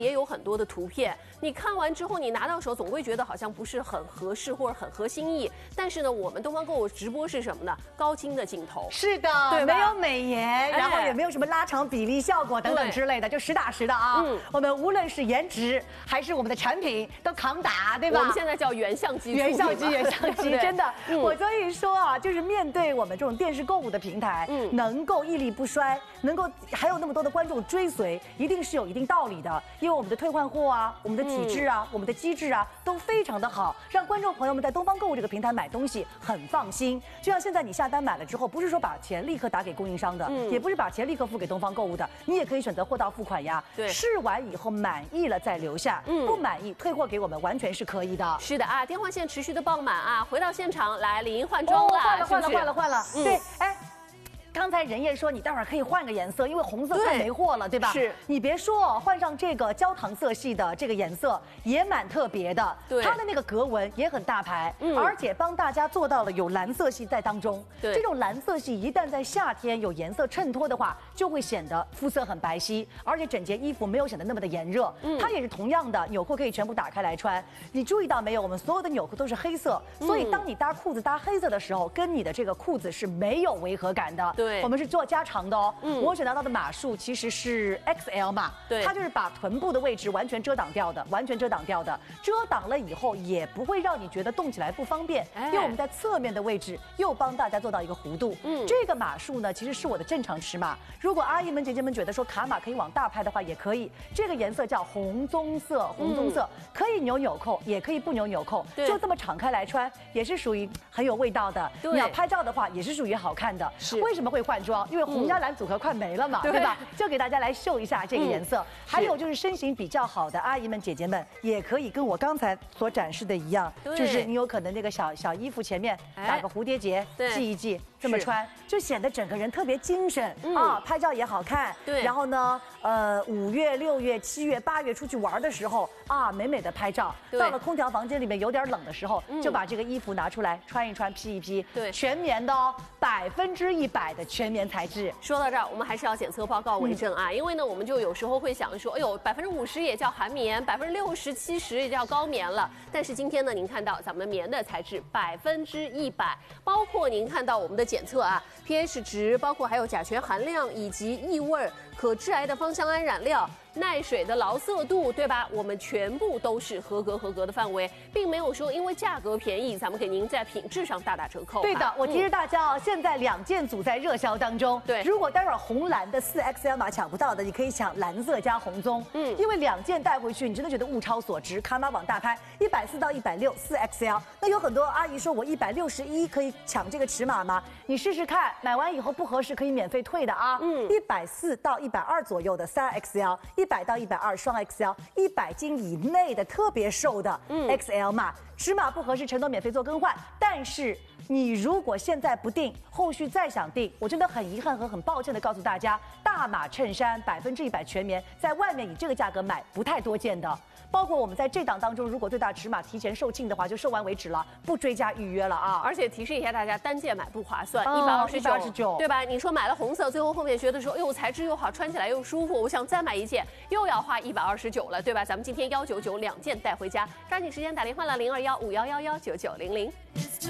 也有很多的图片，你看完之后，你拿到手总会觉得好像不是很合适或者很合心意。但是呢，我们东方购物直播是什么呢？高清的镜头， 是的， 对吧？ 没有美颜，然后也没有什么拉长比例效果等等之类的，就实打实的啊。我们无论是颜值还是我们的产品都扛打，对吧？ 我们现在叫原相机， 原相机，真的。我所以说啊，就是面对我们这种电视购物的平台，能够屹立不衰，能够还有那么多的观众追随，一定是有一定道理的。因为我们的退换货啊，我们的体制啊，我们的机制啊，都非常的好，让观众朋友们在东方购物这个平台买东西很放心。就像现在你下单买了之后，不是说把钱立刻打给供应商的，也不是把钱立刻付给东方购物的，你也可以选择货到付款呀。 对， 试完以后满意了再留下，不满意退货给我们完全是可以的。 是的啊，电话线持续的爆满啊，回到现场来，李莹换装了， 换了，对，哎。刚才任烨说你待会儿可以换个颜色，因为红色快没货了，对吧？ 是。 你别说，换上这个焦糖色系的这个颜色也蛮特别的， 对， 它的那个格纹也很大牌，而且帮大家做到了有蓝色系在当中。 对， 这种蓝色系一旦在夏天有颜色衬托的话，就会显得肤色很白皙，而且整件衣服没有显得那么的炎热。它也是同样的，纽扣可以全部打开来穿。你注意到没有？我们所有的纽扣都是黑色，所以当你搭裤子搭黑色的时候，跟你的这个裤子是没有违和感的。 对， 我们是做加长的哦。我选到的码数其实是 XL 码， 对， 它就是把臀部的位置完全遮挡掉的，遮挡了以后也不会让你觉得动起来不方便，因为我们在侧面的位置又帮大家做到一个弧度。这个码数呢其实是我的正常尺码，如果阿姨们姐姐们觉得说卡码可以往大拍的话也可以。这个颜色叫红棕色，可以扭纽扣，也可以不扭纽扣，就这么敞开来穿，也是属于很有味道的。你要拍照的话也是属于好看的。为什么会换装？因为红加蓝组合快没了嘛，对吧？就给大家来秀一下这个颜色。还有就是身形比较好的阿姨们姐姐们，也可以跟我刚才所展示的一样，就是你有可能这个小衣服前面打个蝴蝶结，系一系，这么穿就显得整个人特别精神啊，拍照也好看。 对， 然后呢，5月、6月、7月、8月出去玩的时候啊，美美的拍照。到了空调房间里面有点冷的时候，就把这个衣服拿出来穿一穿，披一披。对，全棉的哦，100%的全棉材质。 说到这儿，我们还是要检测报告为证啊，因为呢，我们就有时候会想说，哎呦，50%也叫韩棉，60%、70%也叫高棉了。但是今天呢，您看到咱们棉的材质100%，包括您看到我们的检测啊 ，pH 值，包括还有甲醛含量以及异味、可致癌的芳香胺染料。耐水的牢色度，对吧？我们全部都是合格的范围，并没有说因为价格便宜，咱们给您在品质上大打折扣。 对的，我提示大家啊，现在2件组在热销当中。对，如果待会儿红蓝的4XL 码抢不到的，你可以抢蓝色加红棕。因为2件带回去，你真的觉得物超所值。卡码往大拍，140到160 4XL。那有很多阿姨说我161可以抢这个尺码吗？你试试看，买完以后不合适可以免费退的啊。140到120左右的3XL。100到120双 XL，100斤以内的特别瘦的 XL 码，尺码不合适，承诺免费做更换。但是你如果现在不定，后续再想定，我真的很遗憾和很抱歉的告诉大家，大码衬衫100%全棉，在外面以这个价格买不太多见的。包括我们在这档当中，如果最大尺码提前售罄的话，就售完为止了，不追加预约了啊！ 而且提示一下大家，单件买不划算，129，对吧？你说买了红色，最后后面觉得说，哎呦，材质又好，穿起来又舒服，我想再买一件，又要花129了，对吧？咱们今天199 2件带回家，抓紧时间打电话了，0215111990。